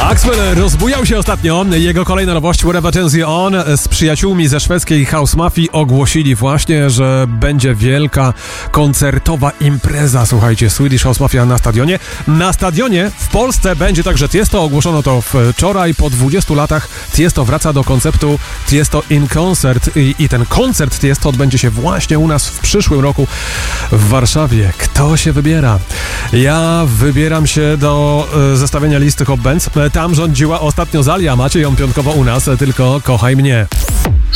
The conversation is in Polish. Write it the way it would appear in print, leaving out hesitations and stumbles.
Axwell rozbujał się ostatnio. Jego kolejna nowość Whatever Turns You On z przyjaciółmi ze szwedzkiej House Mafii ogłosili właśnie, że będzie wielka koncertowa impreza. Słuchajcie, Swedish House Mafia na stadionie. Na stadionie w Polsce będzie także Tiesto. Ogłoszono to wczoraj. Po 20 latach Tiesto wraca do konceptu Tiesto in Concert i ten koncert Tiesto odbędzie się właśnie u nas w przyszłym roku w Warszawie. Kto się wybiera? Ja wybieram się do zestawienia listy Hot Bands. Tam rządziła ostatnio Zalia, macie ją piątkowo u nas, tylko kochaj mnie.